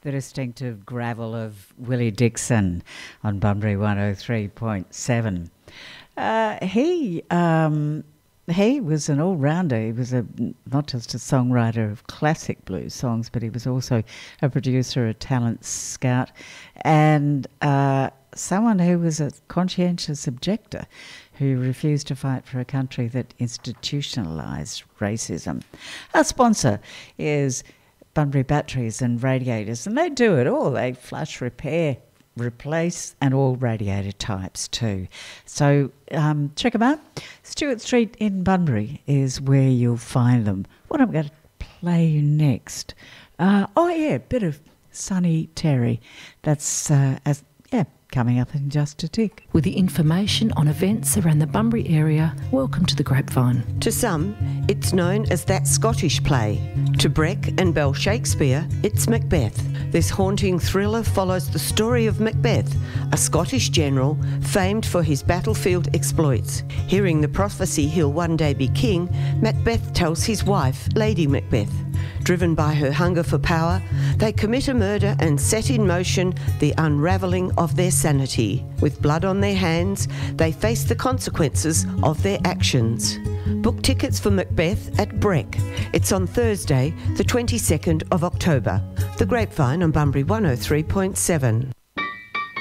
The distinctive gravel of Willie Dixon on Bunbury 103.7. He was an all-rounder. He was not just a songwriter of classic blues songs, but he was also a producer, a talent scout, and someone who was a conscientious objector who refused to fight for a country that institutionalised racism. Our sponsor is Bunbury Batteries and Radiators, and they do it all. They flush, repair, replace, and all radiator types too. So check them out. Stewart Street in Bunbury is where you'll find them. What I'm going to play you next? A bit of Sonny Terry. That's coming up in just a tick. With the information on events around the Bunbury area, welcome to the Grapevine. To some, it's known as That Scottish Play. To Breck and Bell Shakespeare, it's Macbeth. This haunting thriller follows the story of Macbeth, a Scottish general famed for his battlefield exploits. Hearing the prophecy he'll one day be king, Macbeth tells his wife, Lady Macbeth. Driven by her hunger for power, they commit a murder and set in motion the unravelling of their sanity. With blood on their hands, they face the consequences of their actions. Book tickets for Macbeth at Breck. It's on Thursday, the 22nd of October. The Grapevine on Bunbury 103.7.